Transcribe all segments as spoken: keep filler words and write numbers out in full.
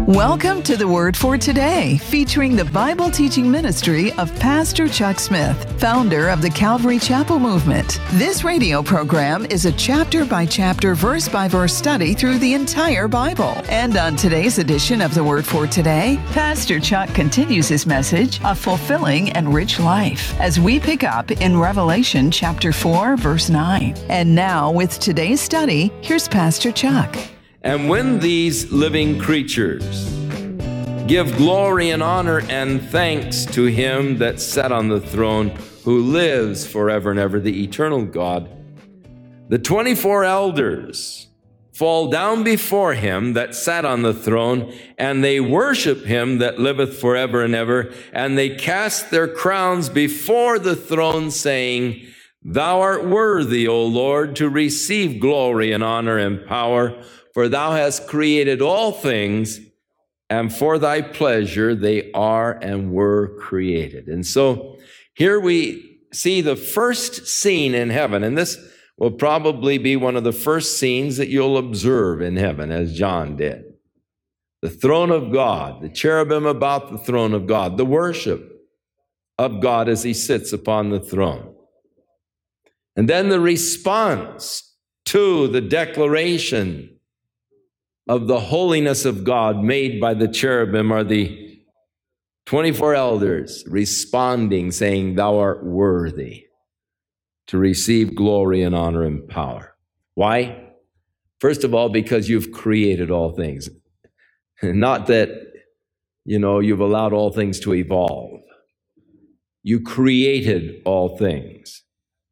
Welcome to the Word for Today, featuring the Bible teaching ministry of Pastor Chuck Smith, founder of the Calvary Chapel Movement. This radio program is a chapter-by-chapter, verse-by-verse study through the entire Bible. And on today's edition of the Word for Today, Pastor Chuck continues his message, A Fulfilling and Rich Life, as we pick up in Revelation chapter four, verse nine. And now, with today's study, here's Pastor Chuck. And when these living creatures give glory and honor and thanks to him that sat on the throne, who lives forever and ever, the eternal God, the twenty-four elders fall down before him that sat on the throne, and they worship him that liveth forever and ever, and they cast their crowns before the throne, saying, Thou art worthy, O Lord, to receive glory and honor and power, for thou hast created all things, and for thy pleasure they are and were created. And so here we see the first scene in heaven, and this will probably be one of the first scenes that you'll observe in heaven, as John did. The throne of God, the cherubim about the throne of God, the worship of God as he sits upon the throne. And then the response to the declaration of the holiness of God made by the cherubim are the twenty-four elders responding, saying, Thou art worthy to receive glory and honor and power. Why? First of all, because you've created all things. Not that, you know, you've allowed all things to evolve. You created all things.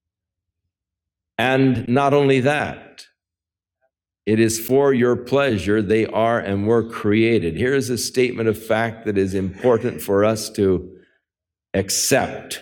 And not only that, it is for your pleasure they are and were created. Here is a statement of fact that is important for us to accept.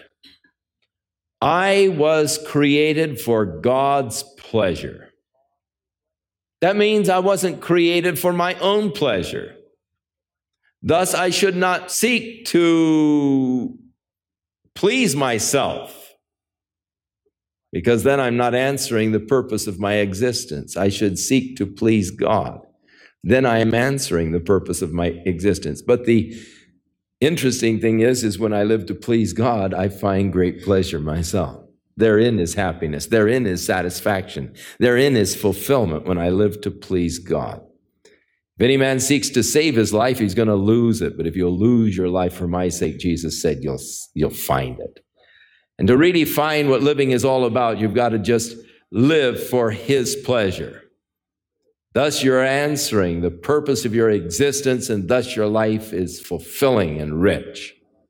I was created for God's pleasure. That means I wasn't created for my own pleasure. Thus, I should not seek to please myself, because then I'm not answering the purpose of my existence. I should seek to please God. Then I am answering the purpose of my existence. But the interesting thing is, is when I live to please God, I find great pleasure myself. Therein is happiness. Therein is satisfaction. Therein is fulfillment when I live to please God. If any man seeks to save his life, he's going to lose it. But if you'll lose your life for my sake, Jesus said, you'll, you'll find it. And to really find what living is all about, you've got to just live for his pleasure. Thus, you're answering the purpose of your existence, and thus your life is fulfilling and rich.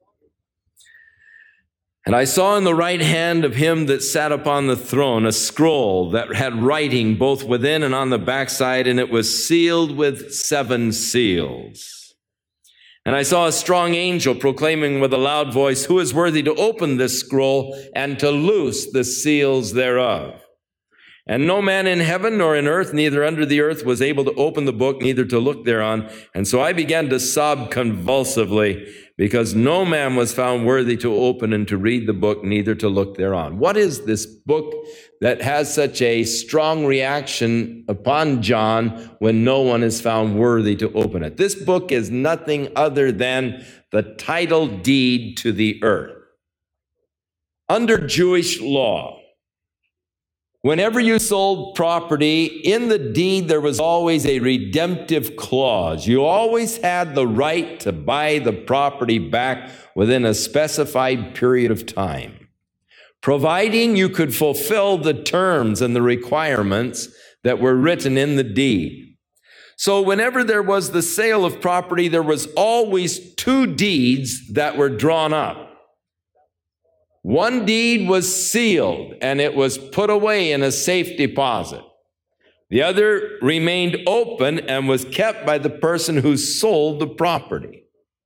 And I saw in the right hand of him that sat upon the throne a scroll that had writing both within and on the backside, and it was sealed with seven seals. And I saw a strong angel proclaiming with a loud voice, Who is worthy to open this scroll and to loose the seals thereof? And no man in heaven nor in earth, neither under the earth, was able to open the book, neither to look thereon. And so I began to sob convulsively, because no man was found worthy to open and to read the book, neither to look thereon. What is this book that has such a strong reaction upon John when no one is found worthy to open it? This book is nothing other than the title deed to the earth. Under Jewish law, whenever you sold property, in the deed there was always a redemptive clause. You always had the right to buy the property back within a specified period of time, providing you could fulfill the terms and the requirements that were written in the deed. So whenever there was the sale of property, there was always two deeds that were drawn up. One deed was sealed, and it was put away in a safe deposit. The other remained open and was kept by the person who sold the property.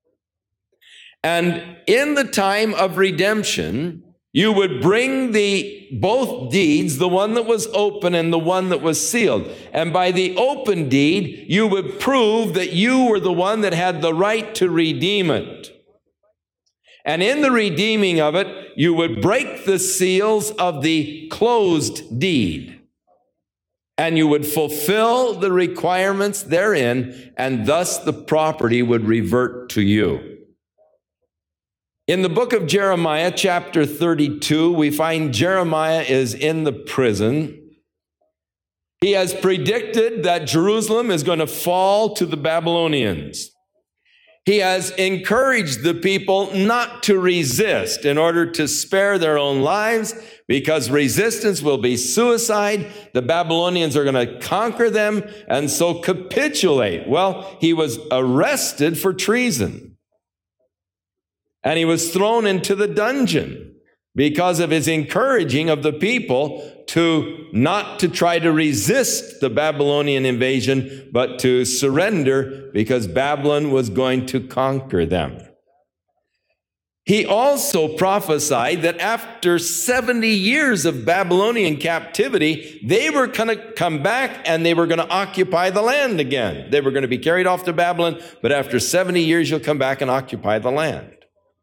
And in the time of redemption, you would bring the both deeds, the one that was open and the one that was sealed. And by the open deed, you would prove that you were the one that had the right to redeem it. And in the redeeming of it, you would break the seals of the closed deed. and you would fulfill the requirements therein, and thus the property would revert to you. In the book of Jeremiah, chapter thirty-two, we find Jeremiah is in the prison. He has predicted that Jerusalem is going to fall to the Babylonians. He has encouraged the people not to resist in order to spare their own lives, because resistance will be suicide. The Babylonians are going to conquer them and so capitulate. Well, he was arrested for treason, and he was thrown into the dungeon because of his encouraging of the people to not to try to resist the Babylonian invasion, but to surrender, because Babylon was going to conquer them. He also prophesied that after seventy years of Babylonian captivity, they were going to come back and they were going to occupy the land again. They were going to be carried off to Babylon, but after seventy years, you'll come back and occupy the land.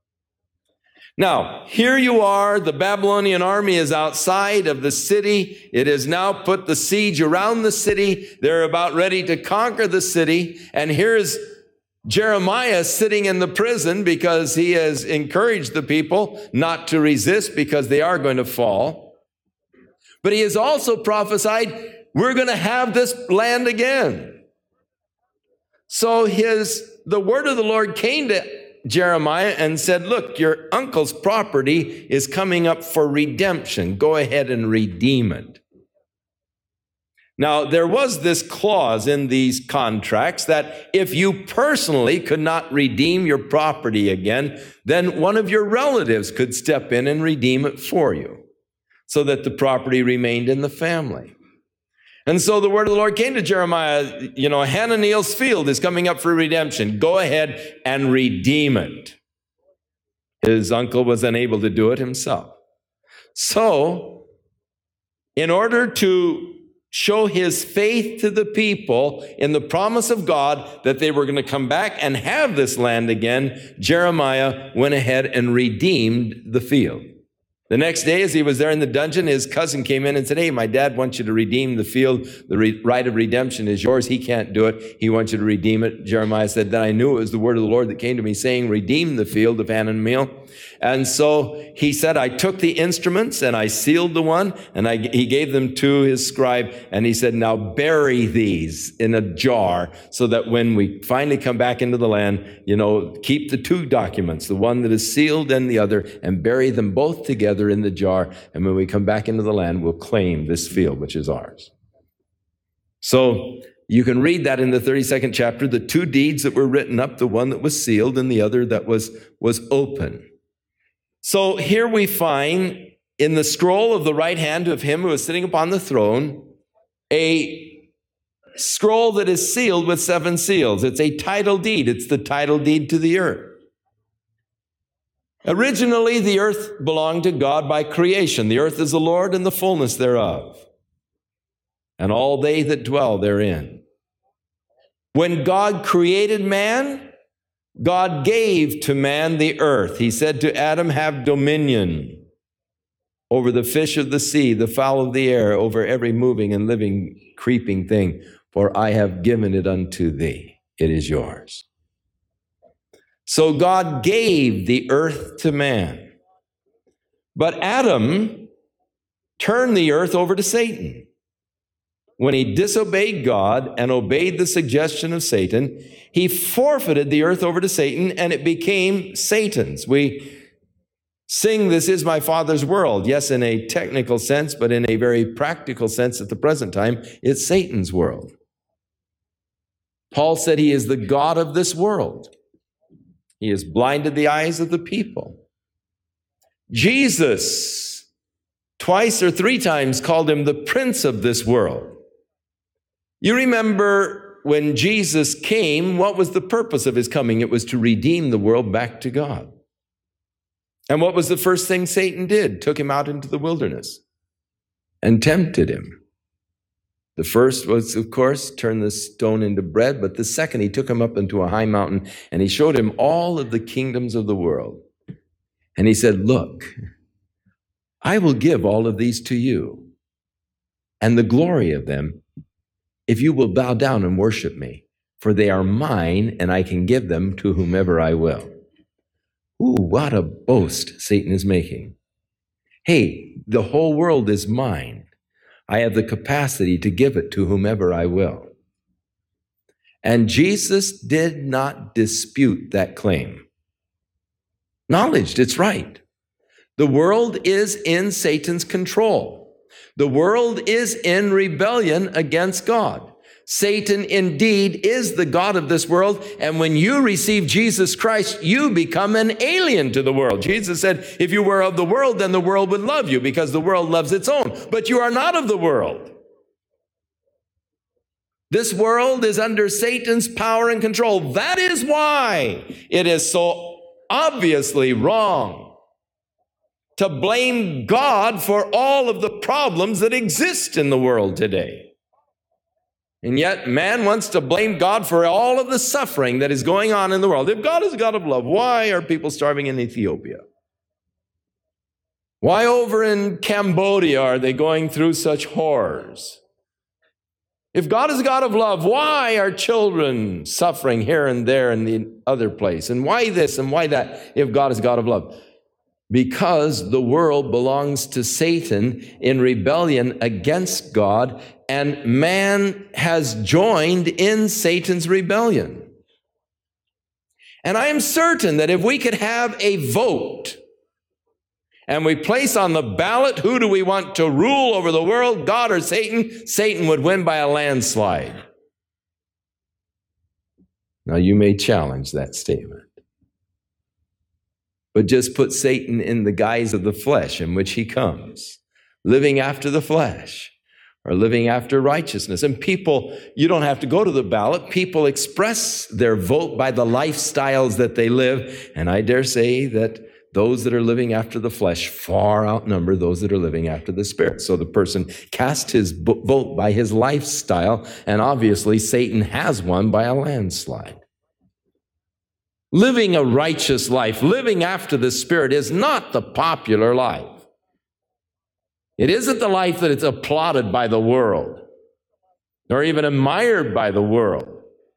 Now, here you are, the Babylonian army is outside of the city. It has now put the siege around the city. They're about ready to conquer the city. And here's Jeremiah sitting in the prison because he has encouraged the people not to resist because they are going to fall. But he has also prophesied, we're going to have this land again. So his, the word of the Lord came to Jeremiah and said, look, your uncle's property is coming up for redemption. Go ahead and redeem it. Now, there was this clause in these contracts that if you personally could not redeem your property again, then one of your relatives could step in and redeem it for you, so that the property remained in the family. And so the word of the Lord came to Jeremiah, you know, Hananiel's field is coming up for redemption. Go ahead and redeem it. His uncle was unable to do it himself. So, in order to show his faith to the people in the promise of God that they were going to come back and have this land again, Jeremiah went ahead and redeemed the field. The next day, as he was there in the dungeon, his cousin came in and said, hey, my dad wants you to redeem the field. The re- right of redemption is yours. He can't do it. He wants you to redeem it. Jeremiah said, then I knew it was the word of the Lord that came to me saying, redeem the field of Hananiel. And so he said, I took the instruments and I sealed the one, and I, he gave them to his scribe. And he said, now bury these in a jar so that when we finally come back into the land, you know, keep the two documents, the one that is sealed and the other, and bury them both together in the jar. And when we come back into the land, we'll claim this field, which is ours. So you can read that in the thirty-second chapter, the two deeds that were written up, the one that was sealed and the other that was, was open. So here we find in the scroll of the right hand of him who is sitting upon the throne, a scroll that is sealed with seven seals. It's a title deed. It's the title deed to the earth. Originally, the earth belonged to God by creation. The earth is the Lord and the fullness thereof, and all they that dwell therein. When God created man, God gave to man the earth. He said to Adam, have dominion over the fish of the sea, the fowl of the air, over every moving and living, creeping thing, for I have given it unto thee. It is yours. So God gave the earth to man. But Adam turned the earth over to Satan. When he disobeyed God and obeyed the suggestion of Satan, he forfeited the earth over to Satan, and it became Satan's. We sing, "This is my Father's world." Yes, in a technical sense, but in a very practical sense at the present time, it's Satan's world. Paul said he is the god of this world. He has blinded the eyes of the people. Jesus, twice or three times, called him the prince of this world. You remember when Jesus came, what was the purpose of his coming? It was to redeem the world back to God. And what was the first thing Satan did? Took him out into the wilderness and tempted him. The first was, of course, turn the stone into bread, but the second, he took him up into a high mountain and he showed him all of the kingdoms of the world. And he said, "Look, I will give all of these to you, and the glory of them if you will bow down and worship me, for they are mine, and I can give them to whomever I will. Ooh, what a boast Satan is making. Hey, the whole world is mine. I have the capacity to give it to whomever I will. And Jesus did not dispute that claim. Acknowledged it's right. The world is in Satan's control. The world is in rebellion against God. Satan indeed is the God of this world, and when you receive Jesus Christ, you become an alien to the world. Jesus said, if you were of the world, then the world would love you, because the world loves its own. But you are not of the world. This world is under Satan's power and control. That is why it is so obviously wrong to blame God for all of the problems that exist in the world today. And yet man wants to blame God for all of the suffering that is going on in the world. If God is a God of love, why are people starving in Ethiopia? Why over in Cambodia are they going through such horrors? If God is a God of love, why are children suffering here and there in the other place? And why this and why that if God is a God of love? Because the world belongs to Satan in rebellion against God, and man has joined in Satan's rebellion. And I am certain that if we could have a vote and we place on the ballot who do we want to rule over the world, God or Satan, Satan would win by a landslide. Now you may challenge that statement. But just put Satan in the guise of the flesh in which he comes, living after the flesh or living after righteousness. And people, you don't have to go to the ballot. People express their vote by the lifestyles that they live. And I dare say that those that are living after the flesh far outnumber those that are living after the Spirit. So the person casts his vote by his lifestyle, and obviously Satan has won by a landslide. Living a righteous life, living after the Spirit, is not the popular life. It isn't the life that is applauded by the world, nor even admired by the world.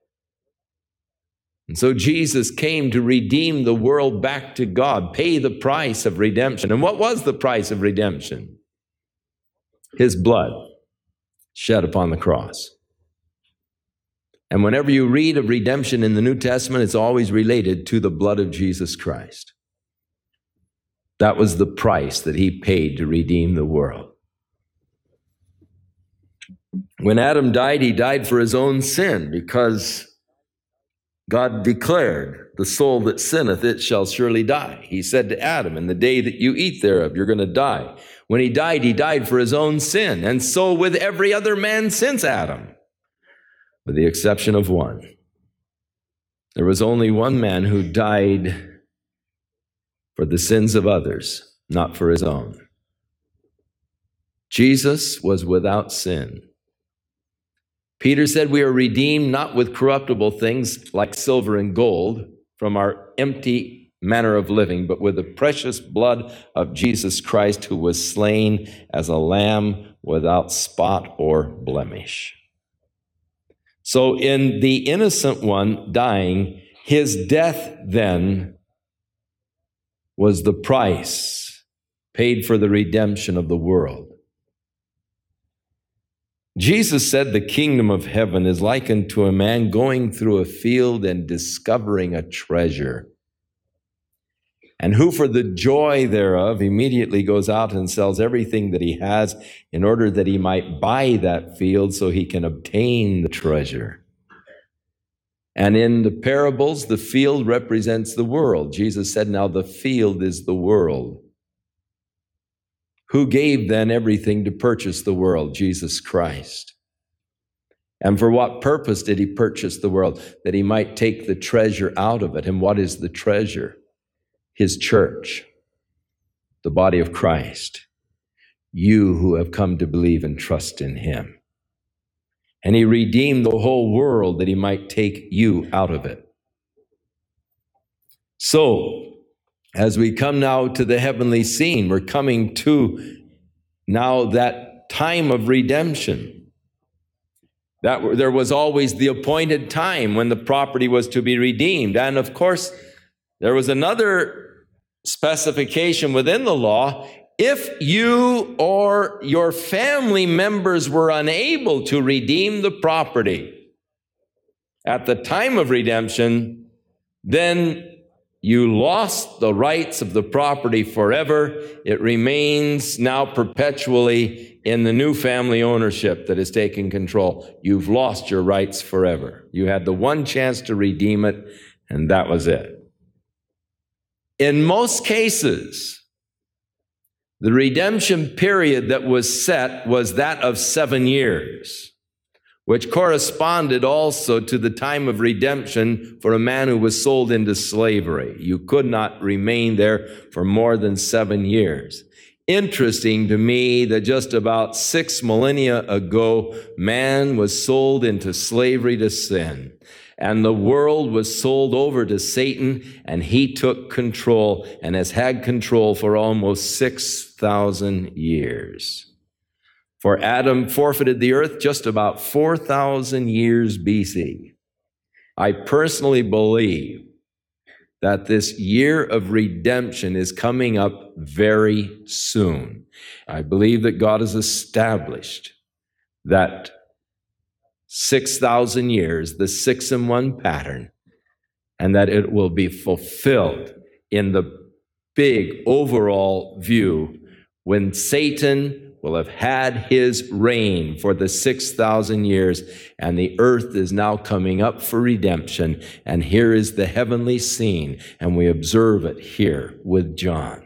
And so Jesus came to redeem the world back to God, pay the price of redemption. And what was the price of redemption? His blood shed upon the cross. And whenever you read of redemption in the New Testament, it's always related to the blood of Jesus Christ. That was the price that he paid to redeem the world. When Adam died, he died for his own sin, because God declared, the soul that sinneth, it shall surely die. He said to Adam, in the day that you eat thereof, you're going to die. When he died, he died for his own sin. And so with every other man since Adam, with the exception of one. There was only one man who died for the sins of others, not for his own. Jesus was without sin. Peter said we are redeemed not with corruptible things like silver and gold from our empty manner of living, but with the precious blood of Jesus Christ, who was slain as a lamb without spot or blemish. So in the innocent one dying, his death then was the price paid for the redemption of the world. Jesus said the kingdom of heaven is likened to a man going through a field and discovering a treasure, and who for the joy thereof immediately goes out and sells everything that he has in order that he might buy that field so he can obtain the treasure. And in the parables, the field represents the world. Jesus said, now the field is the world. Who gave then everything to purchase the world? Jesus Christ. And for what purpose did he purchase the world? That he might take the treasure out of it. And what is the treasure? His church, the body of Christ, you who have come to believe and trust in him. And he redeemed the whole world that he might take you out of it. So, as we come now to the heavenly scene, we're coming to now that time of redemption. That there was always the appointed time when the property was to be redeemed. And of course, there was another specification within the law. If you or your family members were unable to redeem the property at the time of redemption, then you lost the rights of the property forever. It remains now perpetually in the new family ownership that is taking control. You've lost your rights forever. You had the one chance to redeem it, and that was it. In most cases, the redemption period that was set was that of seven years, which corresponded also to the time of redemption for a man who was sold into slavery. You could not remain there for more than seven years. Interesting to me that just about six millennia ago, man was sold into slavery to sin, and the world was sold over to Satan, and he took control and has had control for almost six thousand years. For Adam forfeited the earth just about four thousand years B C. I personally believe that this year of redemption is coming up very soon. I believe that God has established that six thousand years, the six in one pattern, and that it will be fulfilled in the big overall view when Satan will have had his reign for the six thousand years, and the earth is now coming up for redemption. And here is the heavenly scene, and we observe it here with John.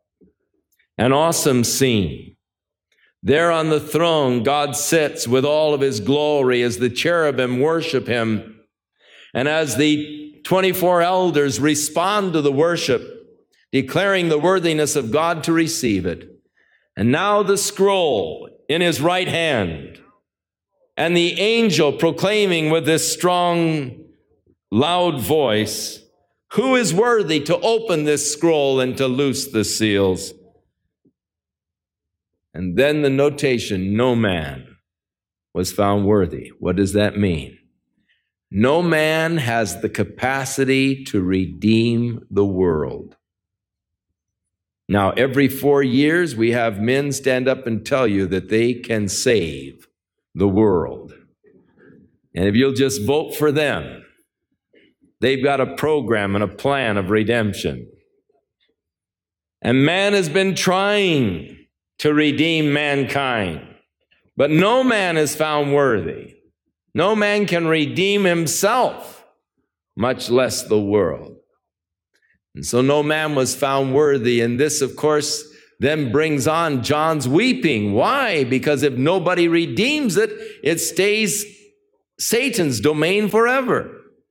An awesome scene. There on the throne, God sits with all of his glory as the cherubim worship him. And as the twenty-four elders respond to the worship, declaring the worthiness of God to receive it. And now the scroll in his right hand, and the angel proclaiming with this strong, loud voice, who is worthy to open this scroll and to loose the seals? And then the notation, no man was found worthy. What does that mean? No man has the capacity to redeem the world. Now, every four years, we have men stand up and tell you that they can save the world. And if you'll just vote for them, they've got a program and a plan of redemption. And man has been trying to redeem mankind, but no man is found worthy. No man can redeem himself, much less the world. And so no man was found worthy. And this, of course, then brings on John's weeping. Why? Because if nobody redeems it, it stays Satan's domain forever.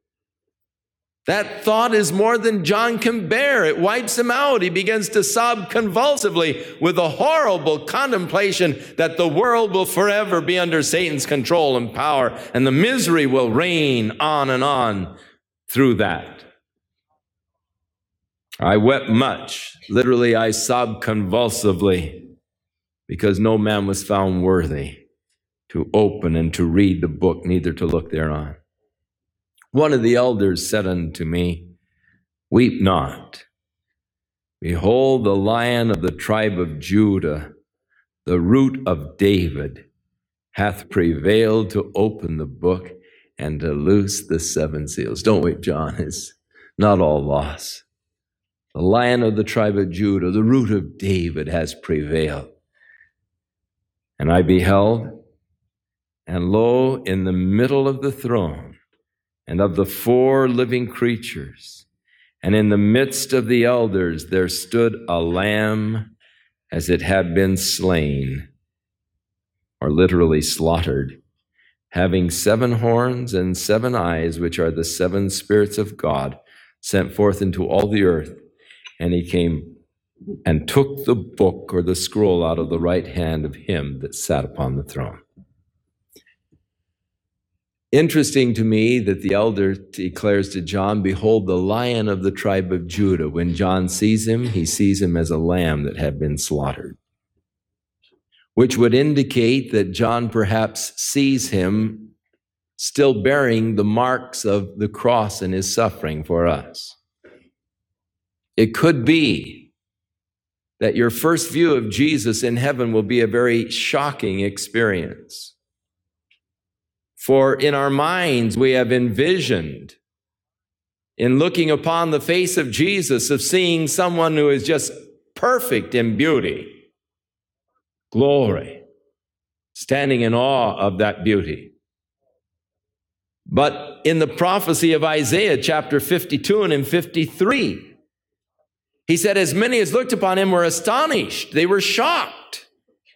That thought is more than John can bear. It wipes him out. He begins to sob convulsively with a horrible contemplation that the world will forever be under Satan's control and power, and the misery will reign on and on through that. I wept much. Literally, I sobbed convulsively because no man was found worthy to open and to read the book, neither to look thereon. One of the elders said unto me, weep not. Behold, the Lion of the tribe of Judah, the Root of David, hath prevailed to open the book and to loose the seven seals. Don't weep, John. It's not all loss. The Lion of the tribe of Judah, the Root of David, has prevailed. And I beheld, and lo, in the middle of the throne, and of the four living creatures, and in the midst of the elders, there stood a lamb as it had been slain, or literally slaughtered, having seven horns and seven eyes, which are the seven spirits of God, sent forth into all the earth. And he came and took the book or the scroll out of the right hand of him that sat upon the throne. Interesting to me that the elder declares to John, behold, the Lion of the tribe of Judah. When John sees him, he sees him as a lamb that had been slaughtered, which would indicate that John perhaps sees him still bearing the marks of the cross and his suffering for us. It could be that your first view of Jesus in heaven will be a very shocking experience. For in our minds, we have envisioned, in looking upon the face of Jesus, of seeing someone who is just perfect in beauty, glory, standing in awe of that beauty. But in the prophecy of Isaiah chapter fifty-two and in fifty-three, he said, as many as looked upon him were astonished. They were shocked.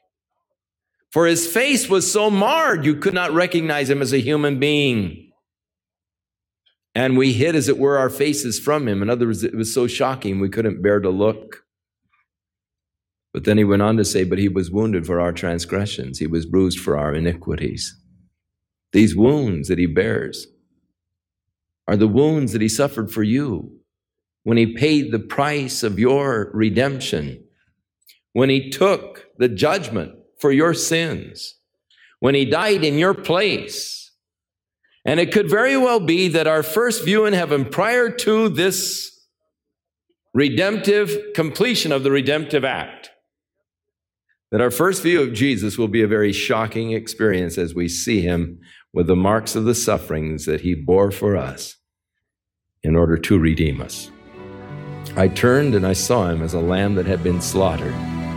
For his face was so marred, you could not recognize him as a human being. And we hid, as it were, our faces from him. In other words, it was so shocking, we couldn't bear to look. But then he went on to say, but he was wounded for our transgressions. He was bruised for our iniquities. These wounds that he bears are the wounds that he suffered for you when he paid the price of your redemption, when he took the judgment for your sins, when he died in your place. And it could very well be that our first view in heaven, prior to this redemptive completion of the redemptive act, that our first view of Jesus will be a very shocking experience as we see him with the marks of the sufferings that he bore for us in order to redeem us. I turned and I saw him as a lamb that had been slaughtered.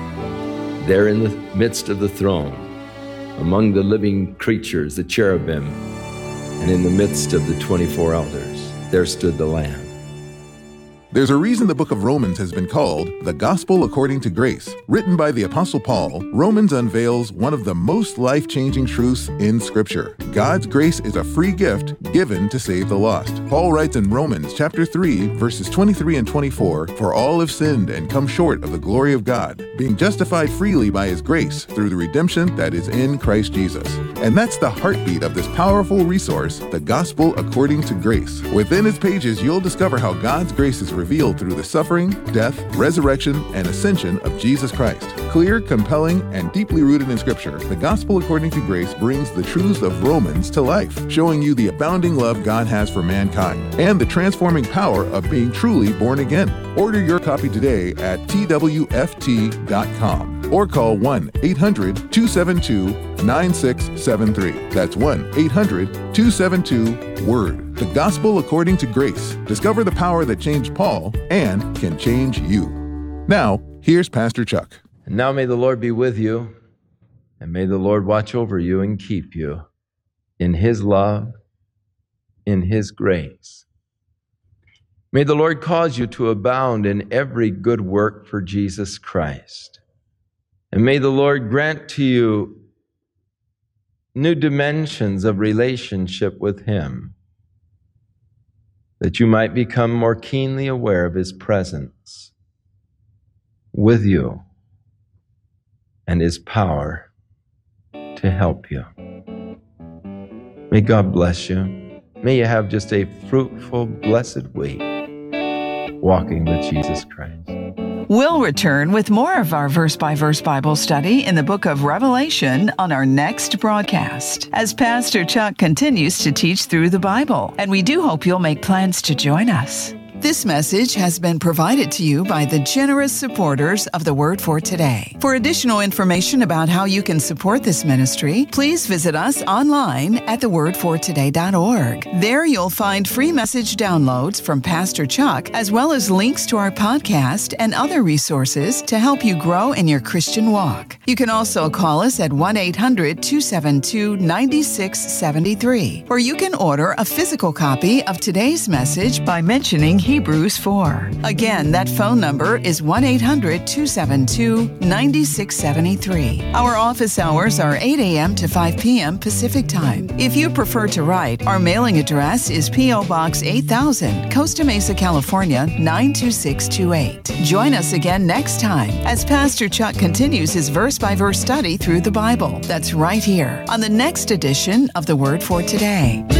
There in the midst of the throne, among the living creatures, the cherubim, and in the midst of the twenty-four elders, there stood the Lamb. There's a reason the book of Romans has been called the Gospel According to Grace. Written by the Apostle Paul, Romans unveils one of the most life-changing truths in Scripture. God's grace is a free gift given to save the lost. Paul writes in Romans chapter three, verses twenty-three and twenty-four, "For all have sinned and come short of the glory of God, being justified freely by his grace through the redemption that is in Christ Jesus." And that's the heartbeat of this powerful resource, the Gospel According to Grace. Within its pages, you'll discover how God's grace is revealed through the suffering, death, resurrection, and ascension of Jesus Christ. Clear, compelling, and deeply rooted in Scripture, the Gospel According to Grace brings the truths of Romans to life, showing you the abounding love God has for mankind and the transforming power of being truly born again. Order your copy today at T W F T dot com or call one eight hundred two seven two nine six seven three. That's one eight hundred two seven two WORD. The Gospel According to Grace. Discover the power that changed Paul and can change you. Now, here's Pastor Chuck. And now may the Lord be with you, and may the Lord watch over you and keep you in his love, in his grace. May the Lord cause you to abound in every good work for Jesus Christ. And may the Lord grant to you new dimensions of relationship with him, that you might become more keenly aware of his presence with you and his power to help you. May God bless you. May you have just a fruitful, blessed week walking with Jesus Christ. We'll return with more of our verse-by-verse Bible study in the book of Revelation on our next broadcast, as Pastor Chuck continues to teach through the Bible, and we do hope you'll make plans to join us. This message has been provided to you by the generous supporters of the Word for Today. For additional information about how you can support this ministry, please visit us online at the word for today dot org. There you'll find free message downloads from Pastor Chuck, as well as links to our podcast and other resources to help you grow in your Christian walk. You can also call us at one eight hundred two seven two nine six seven three, or you can order a physical copy of today's message by mentioning Hebrews four. Again, that phone number is one eight hundred two seven two nine six seven three. Our office hours are eight a.m. to five p.m. Pacific Time. If you prefer to write, our mailing address is P O. Box eight thousand, Costa Mesa, California nine two six two eight. Join us again next time as Pastor Chuck continues his verse-by-verse study through the Bible. That's right here on the next edition of the Word for Today.